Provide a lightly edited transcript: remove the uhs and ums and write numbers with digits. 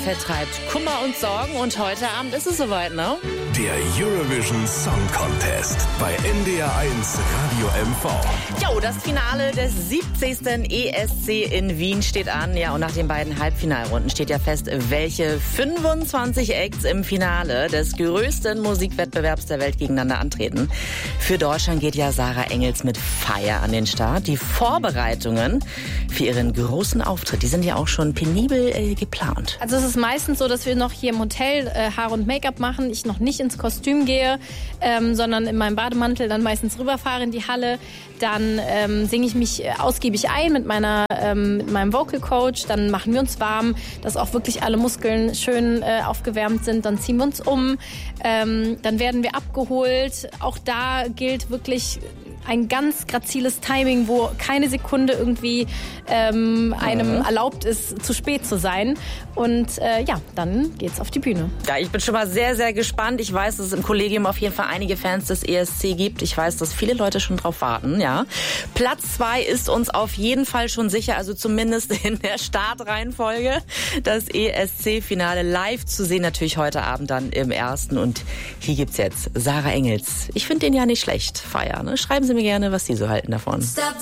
vertreibt Kummer und Sorgen und heute Abend ist es soweit, ne? Der Eurovision Song Contest bei NDR1 Radio MV. Jo, das Finale des 70. ESC in Wien steht an. Ja, und nach den beiden Halbfinalrunden steht ja fest, welche 25 Acts im Finale des größten Musikwettbewerbs der Welt gegeneinander antreten. Für Deutschland geht ja Sarah Engels mit Fire an den Start. Die Vorbereitungen für ihren großen Auftritt, die sind ja auch schon penibel geplant. Also es ist meistens so, dass wir noch hier im Hotel Haare und Make-up machen, ich noch nicht ins Kostüm gehe, sondern in meinem Bademantel dann meistens rüberfahre in die Halle. Dann singe ich mich ausgiebig ein mit meinem Vocal Coach. Dann machen wir uns warm, dass auch wirklich alle Muskeln schön aufgewärmt sind. Dann ziehen wir uns um. Dann werden wir abgeholt. Auch da gilt wirklich ein ganz graziles Timing, wo keine Sekunde irgendwie einem erlaubt ist, zu spät zu sein. Und dann geht's auf die Bühne. Ja, ich bin schon mal sehr, sehr gespannt. Ich weiß, dass es im Kollegium auf jeden Fall einige Fans des ESC gibt. Ich weiß, dass viele Leute schon drauf warten, ja. Platz 2 ist uns auf jeden Fall schon sicher, also zumindest in der Startreihenfolge. Das ESC-Finale live zu sehen, natürlich heute Abend dann im ersten. Und hier gibt's jetzt Sarah Engels. Ich finde den ja nicht schlecht, Fire, ne? Schreiben Sie mir gerne, was Sie so halten davon.